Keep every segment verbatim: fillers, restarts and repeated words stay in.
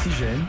أكسجين.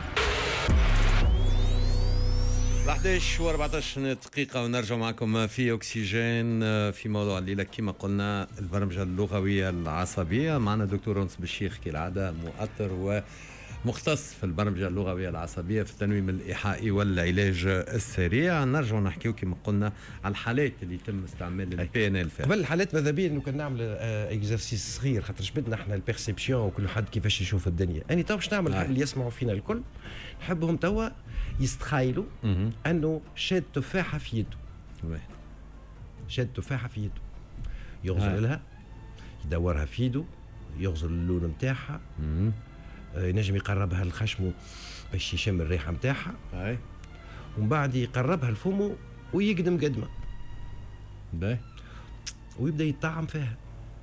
واحد عشر وأربعطاش دقيقة ونرجع معكم في أكسجين في موضوع الليلة كما قلنا البرمجة اللغوية العصبية. معنا دكتور أنس بالشيخ كالعادة مؤطر ومختص في البرمجة اللغوية العصبية في التنويم الإيحائي والعلاج السريع. نرجع نحكيو كما قلنا على الحالات اللي يتم استعمال البي ان ال فيها. قبل الحالات ماذا بيا انه كان نعمل اكزرسيس صغير خاطر جبدنا احنا البيرسيبسيون وكل حد كيفاش يشوف الدنيا. اني تو باش نعمل اللي يسمعوا فينا الكل نحبهم توا يستخيلوا انه شاد تفاحه في يده. شاد تفاحه في يده يغزل لها يدورها في يده يغزل اللون نتاعها ينجم يقربها لخشمه باش يشم الريحه نتاعها ومن بعد يقربها لفمه ويقدم قدمه باهي ويبدا يطعم فيها.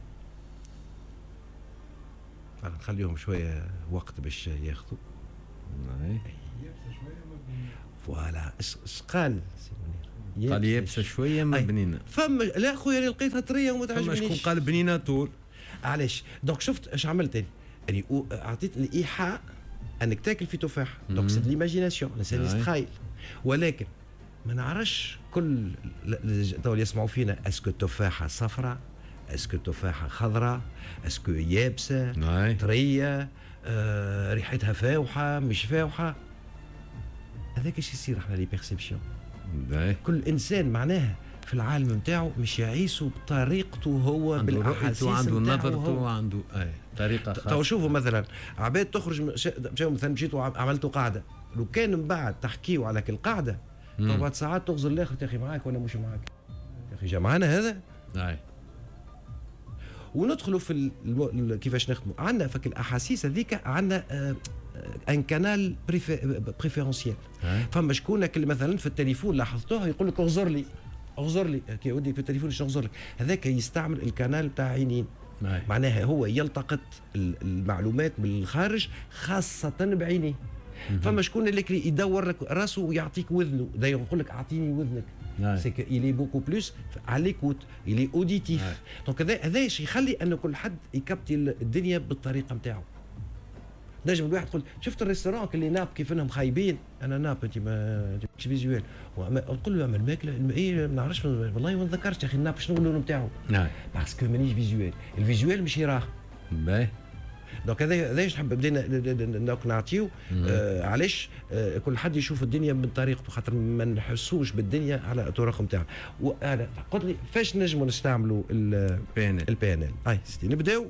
نخليهم شويه وقت باش ياخذوا. فوالا اش قال سي منير؟ قال يابسه شويه ما بنينه. فما لا خويا لقيتها طريه وما تعجبنيش. فما شكون قال بنينه طول. علاش؟ دونك شفت اش عملت اني؟ يعني اعطيت الايحاء انك تاكل في تفاح. دونك سي ليماجيناسيون الانسان يستخيل. ولكن ما نعرفش كل تو يسمعوا فينا اسكو التفاحه صفراء، اسكو التفاحه خضراء، اسكو يابسه طريه، آه، ريحتها فاوحه مش فاوحه. هذاك ايش يصير احنا لي بيرسيبسيون. كل انسان معناها في العالم نتاعو مش يعيسوا بطريقته هو بالاحاسيس نتاعو عنده نظرته وعنده اي طريقه خاصه. تو شوفوا مثلا عباد تخرج مشاو مثلا مشيت وعملتوا قاعده، لو كان من بعد تحكيوا على كل قاعده تو بعد ساعات تغزل الاخر يا اخي معاك ولا مش معاك يا اخي جا معانا هذا. اي وندخلوا في الم... كيفاش نخدموا عندنا فك الاحاسيس هذيك عندنا آه ان كانال بريفيرونسيال. فما شكون اللي مثلا في التليفون لاحظتوه يقول لك اغزر لي اغزر لي كي ودي في التليفون باش نغزر لك. هذاك يستعمل الكانال تاع عينين. معناها هو يلتقط المعلومات من الخارج خاصه بعينيه. فما شكون اللي يدور لك راسه ويعطيك وذنه دا يقول لك اعطيني وذنك. سي كو إلي بوكو بلوس على ليكوت إلي اوديتيف. دونك هذا هذا يخلي ان كل حد يكبتي الدنيا بالطريقه نتاعو. نجم الواحد يقول شفت الريستوران اللي ناب كيف انهم خايبين. انا ناب انت ما مش فيزوال نقول له اعمل ماكله ايه ما نعرفش والله ما نذكرش يا اخي الناب شنو اللون نتاعو. نعم باسكو مانيش فيزوال. الفيزوال مش يراه. باهي دونك هذا هذا نحب بدينا نعطيو آه علاش آه كل حد يشوف الدنيا من طريقته خاطر ما نحسوش بالدنيا على الطرق نتاعو. وانا قلت لي فاش نجموا نستعملوا البي ان ال. اي ستي نبداو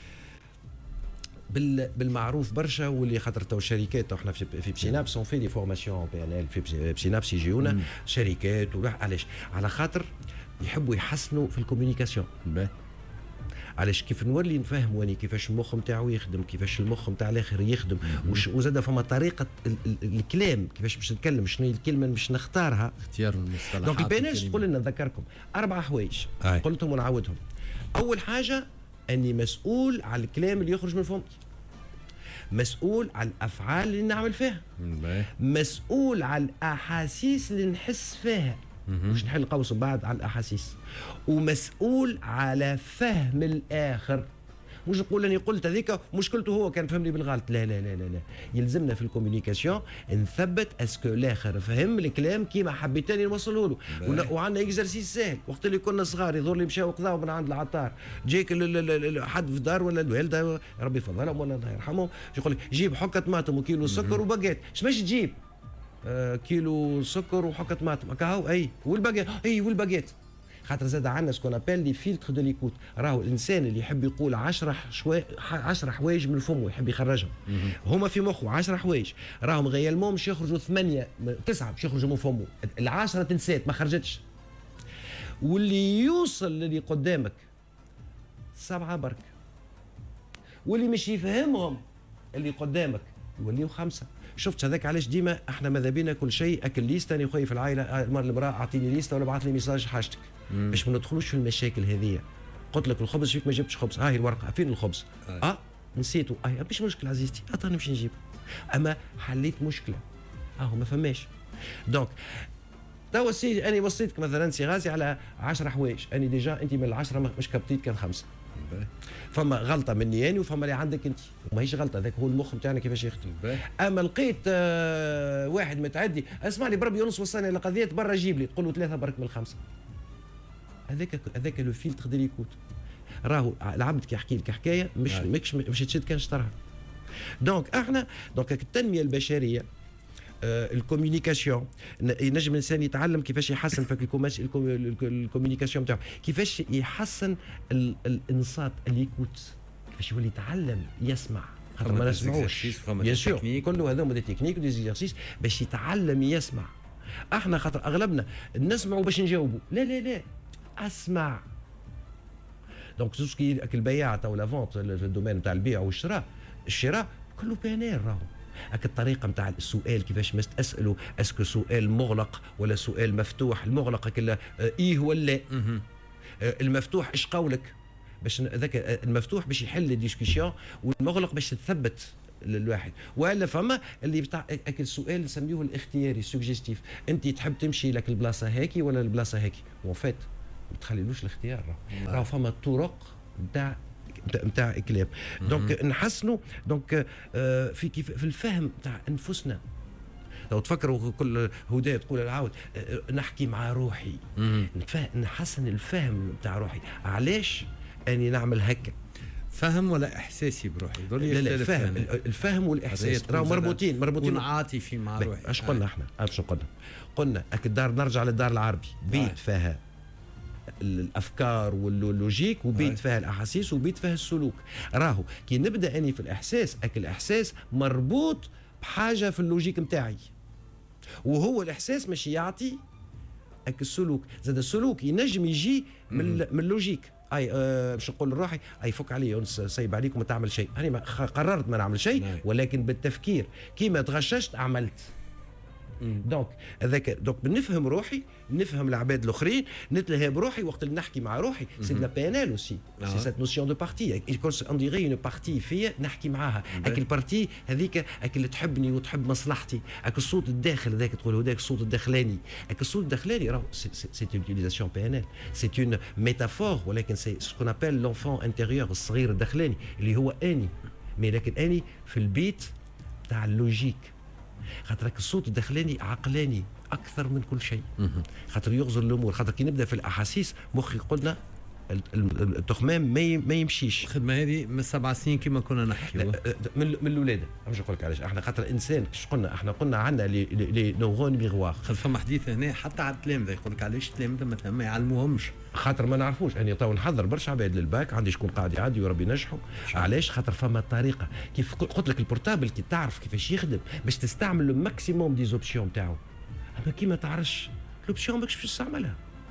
بالمعروف برشا واللي خاطر تو الشركات احنا في بسينابس اون في دي فورماسيون بي ان ال في بسينابس يجيونا شركات ولا علاش على خاطر يحبوا يحسنوا في الكوميونيكاسيون. علاش كيف نولي نفهم واني كيفاش المخ نتاعو يخدم كيفاش المخ نتاع الاخر يخدم وزاد فما طريقه الكلام كيفاش باش نتكلم شنو هي الكلمه باش نختارها اختيار المصطلحات. دونك البياناج تقول لنا نذكركم اربع حوايج قلتهم ونعاودهم. اول حاجه اني مسؤول على الكلام اللي يخرج من فمي، مسؤول على الافعال اللي نعمل فيها، مسؤول على الاحاسيس اللي نحس فيها مش نحل قوس بعد على الاحاسيس، ومسؤول على فهم الاخر. مش نقول اني قلت هذيك مشكلته هو كان فهمني بالغلط. لا لا لا لا لا يلزمنا في الكوميونيكاسيون نثبت اسكو الاخر فهم الكلام كيما حبيتني نوصله له. وعندنا اكزرسيس سهل وقت اللي كنا صغار يظهر لي مشاو قضاو من عند العطار جيك حد في الدار ولا الوالده ربي يفضلهم ولا الله يرحمهم يقول لك جيب حكه طماطم وكيلو سكر وباجيت. اش باش تجيب؟ آه كيلو سكر وحكه طماطم هكا اي والباجيت اي والباجيت. خاطر زاد عندنا سكون ابل لي فيلتر دو ليكوت. راهو الانسان اللي يحب يقول عشرة شوي عشرة حوايج من فمه يحب يخرجهم هما في مخه عشرة حوايج راهم غيالمون مش يخرجوا ثمانيه تسعه مش يخرجوا من فمه. العشره تنسات ما خرجتش. واللي يوصل للي قدامك سبعه برك واللي مش يفهمهم اللي قدامك يوليو خمسه. شفت هذاك علاش ديما احنا ماذا بينا كل شيء اكل ليسته. انا خويا في العائله المراه اعطيني ليسته ولا بعث لي ميساج حاجتك باش ما ندخلوش في المشاكل هذه. قلت لك الخبز فيك ما جبتش خبز هاي الورقه فين الخبز؟ اه, آه نسيته. اه مش مشكله عزيزتي اعطيني نمشي نجيب. اما حليت مشكله اه ما فماش. دونك توا سي انا وصيتك مثلا سي غازي على عشرة حوايج. اني ديجا انت من العشره مش كبتيت كان خمسه. فما غلطه مني انا وفما اللي عندك انت، وماهيش غلطه، هذاك هو المخ نتاعنا كيفاش يخدم. اما لقيت آه واحد متعدي، اسمع لي بربي يونس وصلني لقضيه برا جيب لي، تقول له ثلاثه برك من الخمسه. هذاك هذاك لو فيلتر دو ليكوت. راهو العبد كي يحكي لك حكايه مش مش مش تشد كان شطرها. دونك احنا دونك التنميه البشريه آه الكوميونيكاسيون، ينجم الانسان يتعلم كيفاش يحسن في الكوميونيكاسيون نتاعو، كيفاش يحسن الانصات الليكوت، كيفاش يولي يتعلم يسمع، خاطر ما نسمعوش بيان سور، كله هذوما دي تكنيك ودي زيكسيس باش يتعلم يسمع. احنا خاطر اغلبنا نسمعوا باش نجاوبوا، لا لا لا اسمع. دونك تو سكي البياعه او لا فونت في الدومين نتاع البيع والشراء، الشراء كله بيانير راهو. هاك الطريقه نتاع السؤال كيفاش ما تسالوا، اسكو سؤال مغلق ولا سؤال مفتوح؟ المغلق كلا ايه ولا المفتوح ايش قولك، باش ذاك المفتوح باش يحل الديسكسيون، والمغلق باش تثبت الواحد. والا فما اللي بتاع اكل السؤال نسميوه الاختياري سوجستيف، انت تحب تمشي لك البلاصه هيك ولا البلاصه هيك، وان فيت ما تخليلوش الاختيار، راه فما طرق نتاع نتاع كلام. دونك نحسنوا دونك آه في كيف في الفهم نتاع انفسنا. لو تفكروا كل هدايا تقول العاود آه نحكي مع روحي، نحسن الفهم نتاع روحي. علاش اني نعمل هكا؟ فهم ولا احساسي بروحي؟ لا لا الفهم، الفهم والاحساس راهو مربوطين مربوطين. عاطفي مع روحي. اش قلنا احنا؟ اش قلنا؟ قلنا الدار، نرجع للدار العربي، بيت فيها الافكار واللوجيك، وبيت فيها الاحاسيس، وبيت فيها السلوك. راهو كي نبدا اني في الاحساس، اك الاحساس مربوط بحاجه في اللوجيك نتاعي، وهو الاحساس ماشي يعطي اك السلوك. زاد السلوك ينجم يجي من من اللوجيك. اي أه باش نقول لروحي اي فك علي يونس سايب عليك وما تعمل شيء، انا قررت ما نعمل شيء، ولكن بالتفكير كيما تغششت عملت. دونك هذاك دونك نفهم روحي، نفهم العباد الاخرين، نتلهى بروحي وقت اللي نحكي مع روحي. سي دو لا بي ان ال اوسي، سي سيت نوسيون دو بارتي، اون ديغي اون بارتي فيا نحكي معاها. هاك البارتي هذيك هاك اللي تحبني وتحب مصلحتي، هاك الصوت الداخل هذاك تقول هذاك الصوت الداخلاني. هاك الصوت الداخلاني راهو سي اون يوتيليزاسيون بي ان ال، سي اون ميتافور، ولكن سي سكون ابل لونفون انتيريور، الصغير الداخلاني اللي هو اني. مي لكن اني في البيت تاع اللوجيك، خاطرك الصوت الداخلاني عقلاني اكثر من كل شيء، خاطر يغزر الامور. خاطر كي نبدا في الاحاسيس مخي قلنا التخمام ما يمشيش. الخدمه هذه من سبع سنين كما كنا نحكي من من الولاده. باش نقول لك علاش احنا، خاطر الانسان كيش قلنا احنا قلنا عندنا لي نورون ميغوار. فما حديث هنا حتى على التلامذه، يقول لك علاش التلامذه ما يعلموهمش؟ خاطر ما نعرفوش. انا تو نحضر برشا عباد للباك، عندي شكون قاعد يعدي وربي ينجحوا. علاش؟ خاطر فما طريقه. كيف قلت لك البورتابل كي تعرف كيفاش يخدم باش تستعمل لو ماكسيموم دي زوبسيون تاعو، اما كي ما تعرفش لوبسيون ماكش باش تستعملها.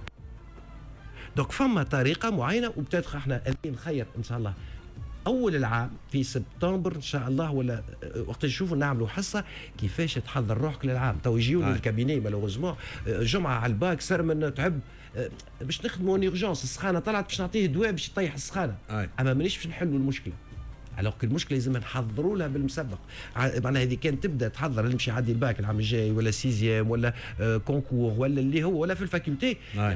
دونك فما طريقه معينه، وبتاتخ احنا نخير ان شاء الله اول العام في سبتمبر ان شاء الله، ولا وقت نشوفوا نعملوا حصه كيفاش تحضر روحك للعام. تو يجيوني الكابيني مالوغوزمون جمعه على الباك سر من تعب باش نخدموا اورجونس، السخانه طلعت باش نعطيه دواء باش يطيح السخانه، اما مانيش باش نحلوا المشكله. على وقت المشكله لازم نحضروا لها بالمسبق. معناها هذه كان تبدا تحضر نمشي عادي الباك العام الجاي، ولا سيزيام، ولا كونكور، ولا اللي هو، ولا في الفاكولتي